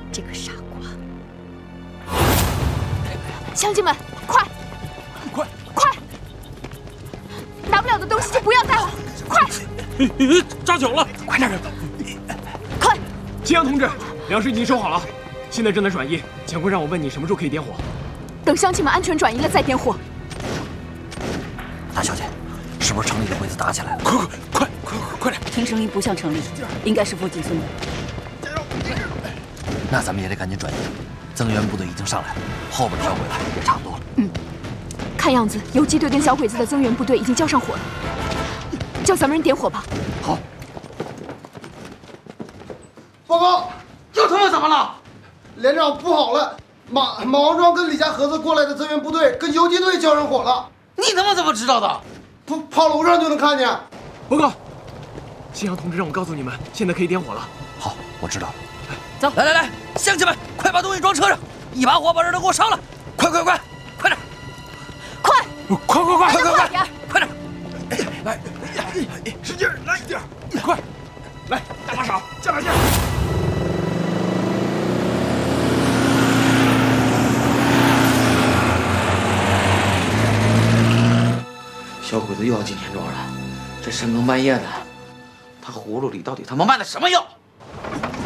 这个傻瓜！乡亲们，快！拿不了的东西就不要带了，快！ 扎脚了， 快点！ 快！ 吉阳同志，粮食已经收好了，现在正在转移。蒋坤让我问你什么时候可以点火。 等乡亲们安全转移了再点火。 大小姐，是不是城里的鬼子打起来了？ 快点！ 听声音不像城里，应该是附近村的。 那咱们也得赶紧转移。增援部队已经上来了，后边调回来也差不多了。 看样子游击队跟小鬼子的增援部队已经交上火了，叫咱们人点火吧。 好。 报告， 又他妈怎么了？ 连长不好了，马王庄跟李家河子过来的增援部队跟游击队交上火了。 你他妈怎么知道的？ 炮楼上就能看见。 报告，吉阳同志让我告诉你们，现在可以点火了。 好，我知道了。 走， 来，乡亲们，快把东西装车上，一把火把人都给我烧了！快点！ 快！ 快点！ 来，使劲，来一点，快！来，大把手，加把劲！小鬼子又要进田庄了，这深更半夜的，他葫芦里到底他妈卖的什么药？